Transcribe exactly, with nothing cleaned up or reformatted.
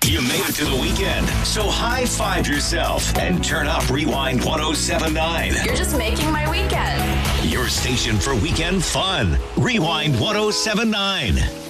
You made it to the weekend, so high-five yourself and turn up Rewind one oh seven point nine. You're just making my weekend. Your station for weekend fun. Rewind one oh seven point nine.